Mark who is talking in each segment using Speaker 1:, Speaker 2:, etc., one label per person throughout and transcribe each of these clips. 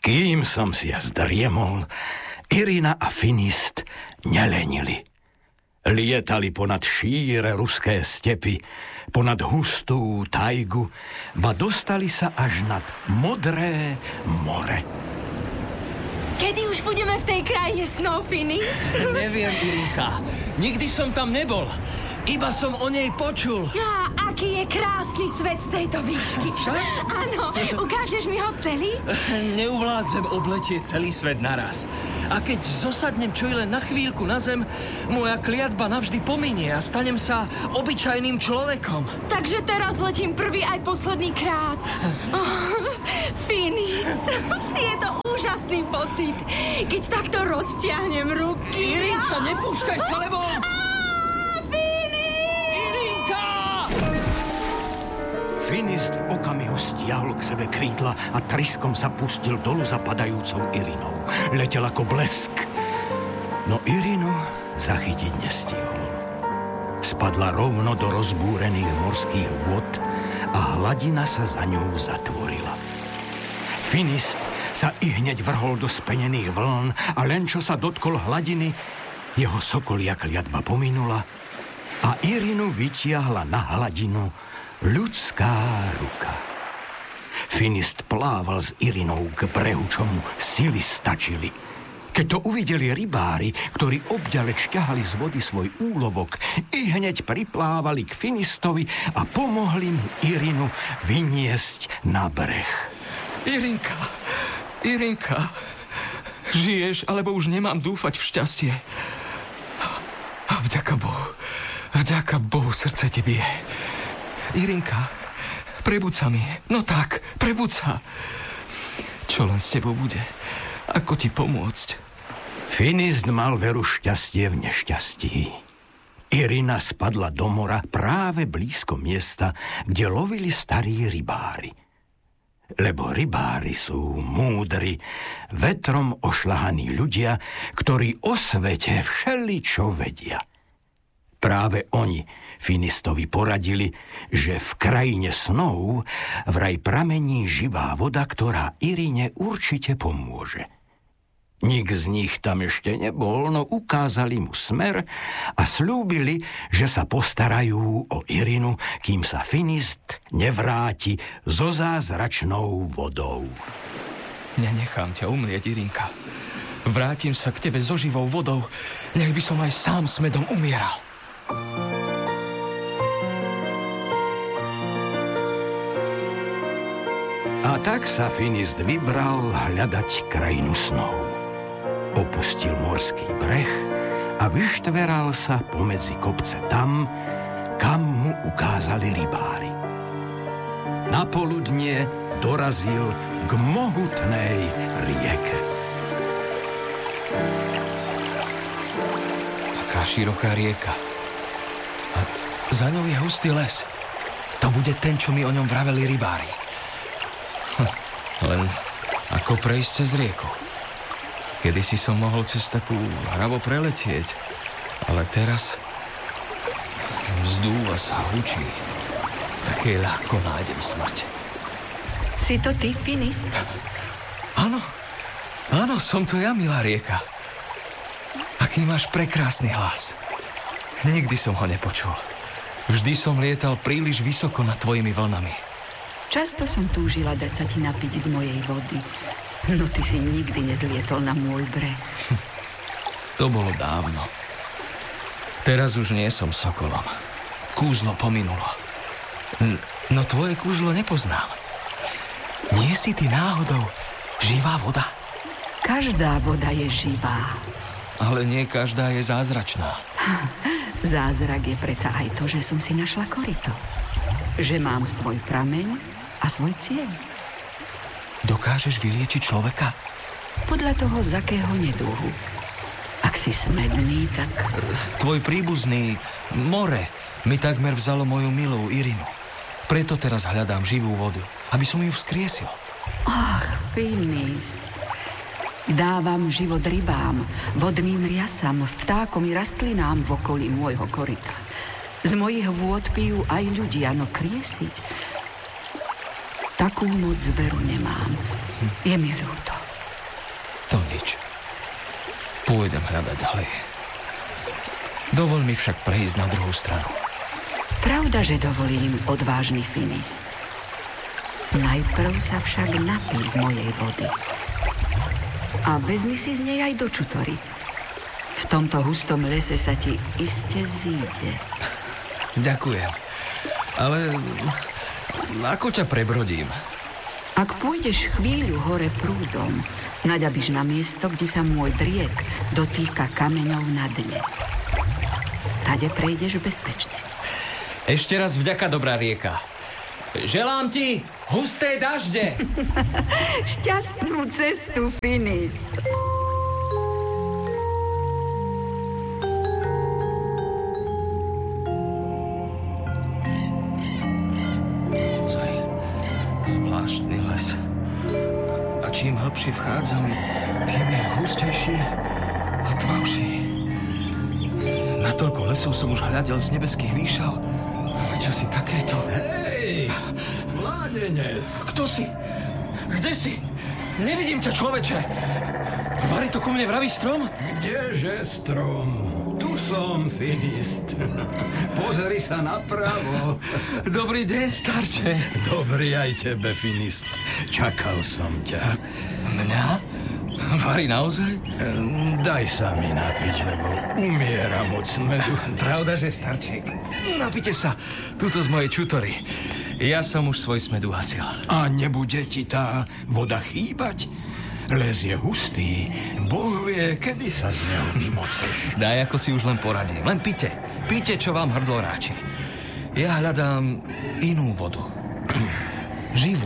Speaker 1: Kým som si ja zdriemol, Irina a Finist nelenili. Lietali ponad šíre ruské stepy, ponad hustú tajgu, ba dostali sa až nad modré more.
Speaker 2: Kedy už budeme v tej krajine snov, Finist?
Speaker 3: Neviem, Irinka. Nikdy som tam nebol. Iba som o nej počul.
Speaker 2: Aký je krásny svet z tejto výšky.
Speaker 3: Však?
Speaker 2: Áno, ukážeš mi ho celý?
Speaker 3: Neuvládzem obletieť celý svet naraz. A keď zosadnem čo i len na chvíľku na zem, moja kliatba navždy pominie a stanem sa obyčajným človekom.
Speaker 2: Takže teraz letím prvý aj posledný krát. Finist, je to úžasný pocit, keď takto roztiahnem ruky.
Speaker 3: Irinka, nepúšťaj sa, lebo...
Speaker 1: Finist v okamihu stiahol k sebe krídla a triskom sa pustil dolu za padajúcou Irinou. Letel ako blesk. No Irinu zachytiť nestihol. Spadla rovno do rozbúrených morských vôd a hladina sa za ňou zatvorila. Finist sa ihneď vrhol do spenených vln a len čo sa dotkol hladiny, jeho sokolia kliatba pominula a Irinu vytiahla na hladinu ľudská ruka. Finist plával s Irinou k brehu, čo mu sily stačili. Keď to uvideli rybári, ktorí obďaleč ťahali z vody svoj úlovok, i hneď priplávali k Finistovi a pomohli mu Irinu vyniesť na breh.
Speaker 3: Irinka, žiješ, alebo už nemám dúfať v šťastie? Vďaka Bohu, srdce ti bije. Irinka, prebuď sa mi. No tak, prebuď sa. Čo len s tebou bude? Ako ti pomôcť?
Speaker 1: Finist mal veru šťastie v nešťastí. Irina spadla do mora práve blízko miesta, kde lovili starí rybári. Lebo rybári sú múdri, vetrom ošľahaní ľudia, ktorí o svete všeličo vedia. Práve oni Finistovi poradili, že v krajine snov vraj pramení živá voda, ktorá Irine určite pomôže. Nik z nich tam ešte nebol, no ukázali mu smer a slúbili, že sa postarajú o Irinu, kým sa Finist nevráti so zázračnou vodou.
Speaker 3: Nenechám ťa umrieť, Irinka. Vrátim sa k tebe so živou vodou, nech by som aj sám smedom umieral.
Speaker 1: A tak sa Finist vybral hľadať krajinu snov. Opustil morský breh a vyštveral sa pomedzi kopce tam, kam mu ukázali rybári. Napoludnie dorazil k mohutnej rieke.
Speaker 3: Taká široká rieka. A za ňou je hustý les. To bude ten, čo mi o ňom vraveli rybári. Len ako prejsť cez rieku. Kedysi som mohol cez takú hravo preletieť, ale teraz vzdúva sa hučí. V takej ľahko nájdem smrť.
Speaker 2: Si to ty, Finist?
Speaker 3: Áno, som to ja, milá rieka. Aký máš prekrásny hlas. Nikdy som ho nepočul. Vždy som lietal príliš vysoko nad tvojimi vlnami.
Speaker 4: Často som túžila dať sa ti napiť z mojej vody, no ty si nikdy nezlietol na môj breh.
Speaker 3: To bolo dávno. Teraz už nie som sokolom. Kúzlo pominulo. No tvoje kúzlo nepoznám. Nie si ty náhodou živá voda?
Speaker 4: Každá voda je živá.
Speaker 3: Ale nie každá je zázračná.
Speaker 4: Zázrak je predsa aj to, že som si našla koryto. Že mám svoj prameň a svoj cieľ.
Speaker 3: Dokážeš vyliečiť človeka?
Speaker 4: Podľa toho, z akého nedúhu. Ak si smedný, tak...
Speaker 3: Tvoj príbuzný more mi takmer vzalo moju milú Irinu. Preto teraz hľadám živú vodu, aby som ju vzkriesil.
Speaker 4: Ach, Finist. Dávam život rybám, vodným riasam, vtákom i rastlinám v okolí môjho koryta. Z mojich vôd pijú aj ľudia, no kriesiť... Takú moc veru nemám. Je mi ľúto.
Speaker 3: Pôjdem hľadať ďalej. Dovol mi však prejsť na druhú stranu.
Speaker 4: Pravda, že dovolím, odvážny Finist. Najprv sa však napí z mojej vody. A vezmi si z nej aj do čutory. V tomto hustom lese sa ti iste zíde.
Speaker 3: Ďakujem. Ale ako ťa prebrodím?
Speaker 4: Ak pôjdeš chvíľu hore prúdom, naďabíš na miesto, kde sa môj briek dotýka kameňov na dne. Tade prejdeš bezpečne.
Speaker 3: Ešte raz vďaka, dobrá rieka. Želám ti husté dažde.
Speaker 4: Šťastnú cestu, Finist.
Speaker 3: Naozaj zvláštny les. A čím hlbšie vchádzam, tým je hustejší a tmavší. Natoľko lesov som už hľadel z nebeských výšav. Ale čo si takéto?
Speaker 1: Hej, mládenec.
Speaker 3: Kto si? Kde si? Nevidím ťa, človeče. Vari to ku mne vraví strom?
Speaker 1: Kdeže strom? Tu som, Finist. Pozri sa napravo.
Speaker 3: Dobrý deň, starče.
Speaker 1: Dobrý aj tebe, Finist. Čakal som ťa.
Speaker 3: Mňa? Vari naozaj?
Speaker 1: Daj sa mi napiť, lebo umieram od smedu.
Speaker 3: Pravda, že starček? Napite sa, tuto z mojej čutory. Ja som už svoj smed uhasil.
Speaker 1: A nebude ti tá voda chýbať? Les je hustý. Boh vie, kedy sa z neho vymoceš.
Speaker 3: Daj, ako si už len poradím. Len pite. Pite, čo vám hrdlo ráči. Ja hľadám inú vodu. Živú.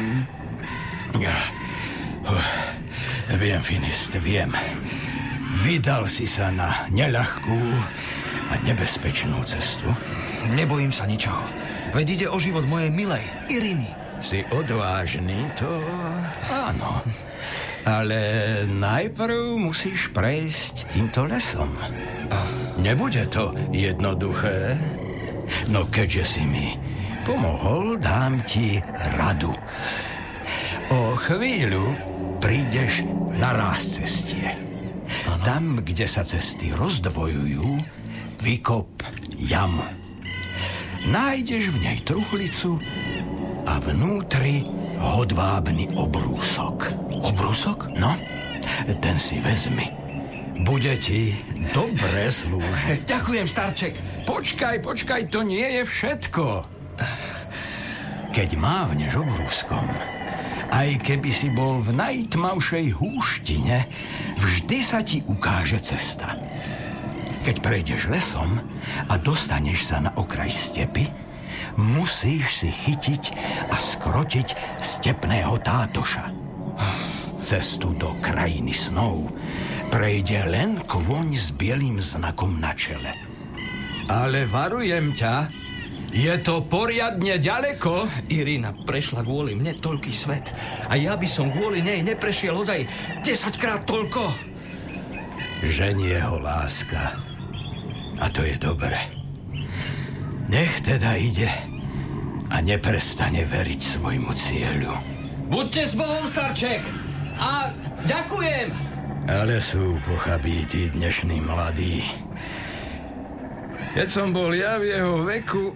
Speaker 1: Viem, Finist, viem. Vydal si sa na neľahkú a nebezpečnú cestu.
Speaker 3: Nebojím sa ničoho. Veď ide o život mojej milej, Iriny.
Speaker 1: Si odvážny, to áno. Ale najprv musíš prejsť týmto lesom. Nebude to jednoduché. No keďže si mi pomohol, dám ti radu. O chvíľu prídeš na rázcestie. Tam, kde sa cesty rozdvojujú, vykop jamu. Nájdeš v nej truhlicu a vnútri hodvábny obrúsok.
Speaker 3: Obrúsok?
Speaker 1: No, ten si vezmi. Bude ti dobre slúžiť.
Speaker 3: Ďakujem, starček.
Speaker 1: Počkaj, to nie je všetko. Keď mávneš obrúskom, aj keby si bol v najtmavšej húštine, vždy sa ti ukáže cesta. Keď prejdeš lesom a dostaneš sa na okraj stepy, musíš si chytiť a skrotiť stepného tátoša. Cestu do krajiny snov prejde len kôň s bielým znakom na čele. Ale varujem ťa, je to poriadne ďaleko.
Speaker 3: Irina prešla kvôli mne toľký svet a ja by som kvôli nej neprešiel ozaj 10-krát toľko.
Speaker 1: Ženie ho láska. A to je dobre. Nech teda ide a neprestane veriť svojmu cieľu.
Speaker 3: Buďte s Bohom, starček! A ďakujem!
Speaker 1: Ale sú pochabí tí dnešní mladí. Keď som bol ja v jeho veku,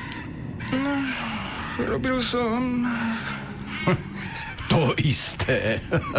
Speaker 1: robil som to isté.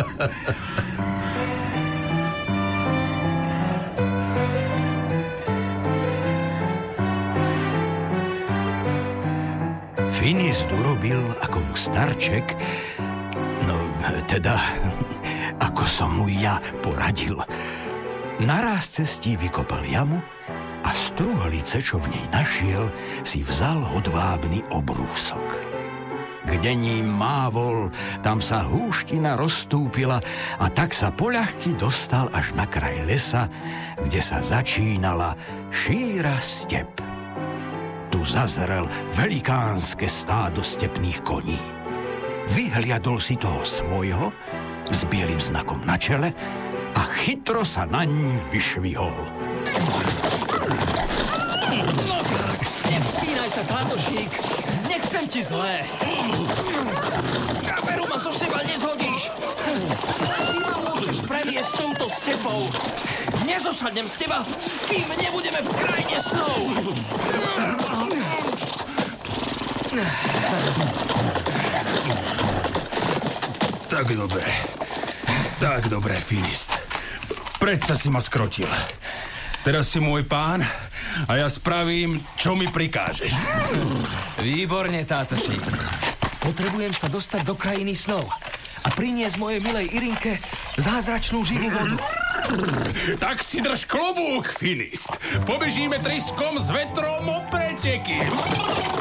Speaker 1: Finist urobil, ako mu starček, no teda, ako som mu ja poradil. Na rázcestí vykopal jamu a z truhlice, čo v nej našiel, si vzal hodvábny obrúsok. Kde ním mávol, tam sa húština rozstúpila a tak sa poľahky dostal až na kraj lesa, kde sa začínala šíra step. Tu zazrel velikánske stádo stepných koní. Vyhliadol si toho svojho s bielým znakom na čele a chytro sa naň vyšvihol.
Speaker 3: No tak, nevspínaj sa, tátošík. Nechcem ti zlé. Kameru ma zo seba nezhodíš. Ty ma môžeš previesť s touto stepou. Nezosadnem z teba, kým nebudeme v krajine snov.
Speaker 5: Tak dobre, Finist. Predsa si ma skrotil. Teraz si môj pán a ja spravím, čo mi prikážeš.
Speaker 3: Výborne, tátoši. Potrebujem sa dostať do krajiny snov a priniesť mojej milej Irinke zázračnú živú vodu.
Speaker 5: Tak si drž klobúk, Finist. Pobežíme Triskom s vetrom o preteky.